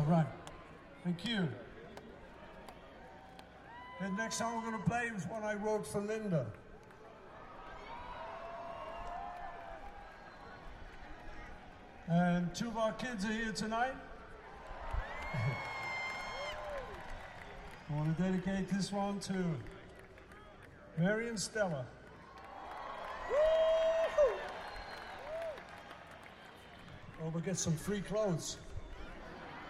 All right. Thank you. The next song we're going to play is one I wrote for Linda. And two of our kids are here tonight. I want to dedicate this one to Mary and Stella. Oh, we'll get some free clothes.